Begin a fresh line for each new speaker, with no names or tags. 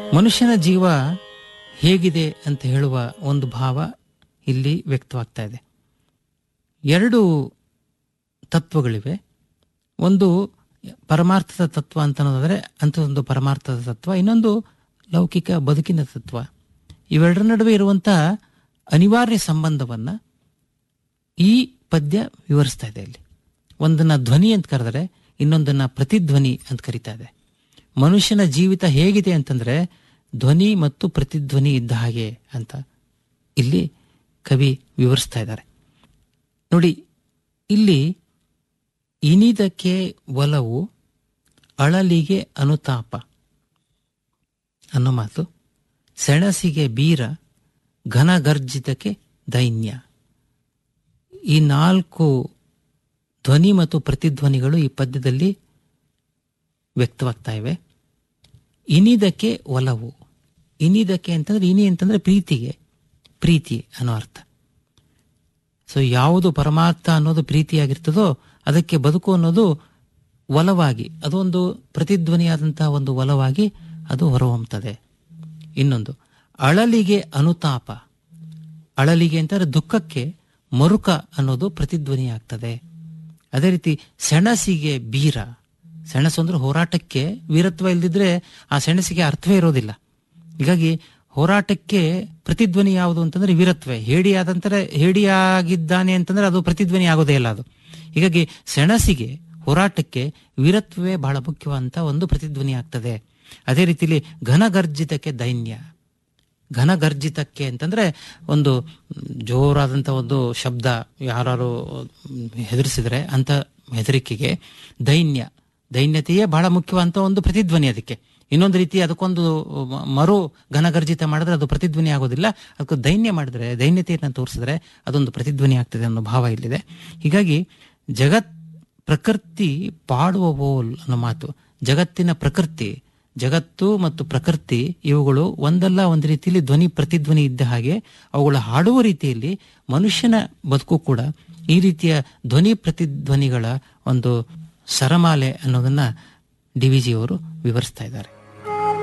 ಮನುಷ್ಯನ ಜೀವ ಹೇಗಿದೆ ಅಂತ ಹೇಳುವ ಒಂದು ಭಾವ ಇಲ್ಲಿ ವ್ಯಕ್ತವಾಗ್ತಾ ಇದೆ. ಎರಡು ತತ್ವಗಳಿವೆ. ಒಂದು ಪರಮಾರ್ಥದ ತತ್ವ ಅಂತ ಅನ್ನೋದಾದರೆ ಅಂಥದ್ದೊಂದು ಪರಮಾರ್ಥದ ತತ್ವ, ಇನ್ನೊಂದು ಲೌಕಿಕ ಬದುಕಿನ ತತ್ವ. ಇವೆರಡರ ನಡುವೆ ಇರುವಂಥ ಅನಿವಾರ್ಯ ಸಂಬಂಧವನ್ನು ಈ ಪದ್ಯ ವಿವರಿಸ್ತಾ ಇದೆ. ಇಲ್ಲಿ ಒಂದನ್ನು ಧ್ವನಿ ಅಂತ ಕರೆದರೆ ಇನ್ನೊಂದನ್ನು ಪ್ರತಿಧ್ವನಿ ಅಂತ ಕರೀತಾ ಇದೆ. ಮನುಷ್ಯನ ಜೀವಿತ ಹೇಗಿದೆ ಅಂತಂದರೆ ಧ್ವನಿ ಮತ್ತು ಪ್ರತಿಧ್ವನಿ ಇದ್ದ ಹಾಗೆ ಅಂತ ಇಲ್ಲಿ ಕವಿ ವಿವರಿಸ್ತಾ ಇದ್ದಾರೆ. ನೋಡಿ, ಇಲ್ಲಿ ಇನಿದಕ್ಕೆ ಒಲವು, ಅಳಲಿಗೆ ಅನುತಾಪ ಅನ್ನೋ ಮಾತು, ಸೆಣಸಿಗೆ ಬೀರ, ಘನಗರ್ಜಿತಕ್ಕೆ ದೈನ್ಯ. ಈ ನಾಲ್ಕು ಧ್ವನಿ ಮತ್ತು ಪ್ರತಿಧ್ವನಿಗಳು ಈ ಪದ್ಯದಲ್ಲಿ ವ್ಯಕ್ತವಾಗ್ತಾ ಇವೆ. ಇನಿದಕ್ಕೆ ಒಲವು. ಇನಿದಕ್ಕೆ ಅಂತಂದ್ರೆ, ಇನಿ ಅಂತಂದ್ರೆ ಪ್ರೀತಿಗೆ, ಪ್ರೀತಿ ಅನ್ನೋ ಅರ್ಥ. ಸೊ ಯಾವುದು ಪರಮಾರ್ಥ ಅನ್ನೋದು ಪ್ರೀತಿಯಾಗಿರ್ತದೋ ಅದಕ್ಕೆ ಬದುಕು ಅನ್ನೋದು ಒಲವಾಗಿ, ಅದೊಂದು ಪ್ರತಿಧ್ವನಿಯಾದಂತಹ ಒಂದು ಒಲವಾಗಿ ಅದು ಹೊರಹೊಮ್ಮುತ್ತದೆ. ಇನ್ನೊಂದು ಅಳಲಿಗೆ ಅನುತಾಪ. ಅಳಲಿಗೆ ಅಂತಂದ್ರೆ ದುಃಖಕ್ಕೆ ಮರುಕ ಅನ್ನೋದು ಪ್ರತಿಧ್ವನಿ ಆಗ್ತದೆ. ಅದೇ ರೀತಿ ಸೆಣಸಿಗೆ ಬೀರ. ಸೆಣಸು ಅಂದ್ರೆ ಹೋರಾಟಕ್ಕೆ ವೀರತ್ವ ಇಲ್ದಿದ್ರೆ ಆ ಸೆಣಸಿಗೆ ಅರ್ಥವೇ ಇರೋದಿಲ್ಲ. ಹೀಗಾಗಿ ಹೋರಾಟಕ್ಕೆ ಪ್ರತಿಧ್ವನಿ ಯಾವುದು ಅಂತಂದ್ರೆ ವೀರತ್ವೇ. ಹೇಡಿಯಾಗಿದ್ದಾನೆ ಅಂತಂದ್ರೆ ಅದು ಪ್ರತಿಧ್ವನಿ ಆಗೋದೇ ಇಲ್ಲ ಅದು. ಹೀಗಾಗಿ ಸೆಣಸಿಗೆ, ಹೋರಾಟಕ್ಕೆ ವೀರತ್ವವೇ ಬಹಳ ಮುಖ್ಯವಾದಂತ ಒಂದು ಪ್ರತಿಧ್ವನಿ ಆಗ್ತದೆ. ಅದೇ ರೀತಿಲಿ ಘನಗರ್ಜಿತಕ್ಕೆ ದೈನ್ಯ. ಘನಗರ್ಜಿತಕ್ಕೆ ಅಂತಂದ್ರೆ ಒಂದು ಜೋರಾದಂಥ ಒಂದು ಶಬ್ದ, ಯಾರು ಹೆದರಿಸಿದ್ರೆ ಅಂತ ಹೆದರಿಕೆಗೆ ದೈನ್ಯ, ದೈನ್ಯತೆಯೇ ಬಹಳ ಮುಖ್ಯವಾದಂಥ ಒಂದು ಪ್ರತಿಧ್ವನಿ. ಅದಕ್ಕೆ ಇನ್ನೊಂದು ರೀತಿ ಅದಕ್ಕೊಂದು ಮರು ಘನಗರ್ಜಿತ ಮಾಡಿದ್ರೆ ಅದು ಪ್ರತಿಧ್ವನಿ ಆಗೋದಿಲ್ಲ. ಅದಕ್ಕೆ ದೈನ್ಯ ಮಾಡಿದ್ರೆ, ದೈನ್ಯತೆಯನ್ನು ತೋರಿಸಿದ್ರೆ ಅದೊಂದು ಪ್ರತಿಧ್ವನಿ ಆಗ್ತದೆ ಅನ್ನೋ ಭಾವ ಇಲ್ಲಿದೆ. ಹೀಗಾಗಿ ಪ್ರಕೃತಿ ಪಾಡುವ ಓಲ್ ಅನ್ನೋ ಮಾತು, ಜಗತ್ತಿನ ಪ್ರಕೃತಿ, ಜಗತ್ತು ಮತ್ತು ಪ್ರಕೃತಿ ಇವುಗಳು ಒಂದಲ್ಲ ಒಂದು ರೀತಿಯಲ್ಲಿ ಧ್ವನಿ ಪ್ರತಿಧ್ವನಿ ಇದ್ದ ಹಾಗೆ ಅವುಗಳ ಹಾಡುವ ರೀತಿಯಲ್ಲಿ ಮನುಷ್ಯನ ಬದುಕು ಕೂಡ ಈ ರೀತಿಯ ಧ್ವನಿ ಪ್ರತಿಧ್ವನಿಗಳ ಒಂದು ಸರಮಾಲೆ ಅನ್ನೋದನ್ನ ಡಿ ವಿ ಜಿ ಅವರು ವಿವರಿಸ್ತಾ ಇದ್ದಾರೆ.